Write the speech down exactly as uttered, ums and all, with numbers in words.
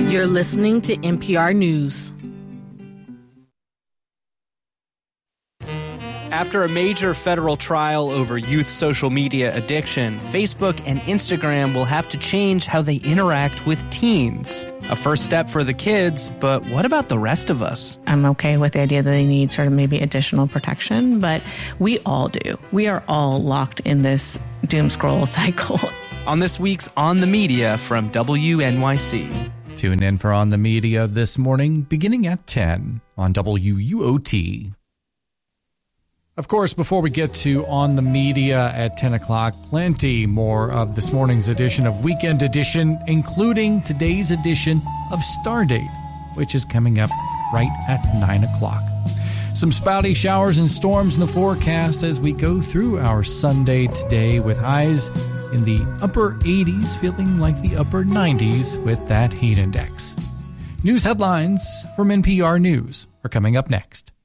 You're listening to N P R News. After a major federal trial over youth social media addiction, Facebook and Instagram will have to change how they interact with teens. A first step for the kids, but what about the rest of us? I'm okay with the idea that they need sort of maybe additional protection, but we all do. We are all locked in this doom scroll cycle. On this week's On the Media from W N Y C. Tune in for On the Media this morning, beginning at ten on W U O T. Of course, before we get to On the Media at ten o'clock, plenty more of this morning's edition of Weekend Edition, including today's edition of Stardate, which is coming up right at nine o'clock. Some spouty showers and storms in the forecast as we go through our Sunday today, with highs in the upper eighties, feeling like the upper nineties with that heat index. News headlines from N P R News are coming up next.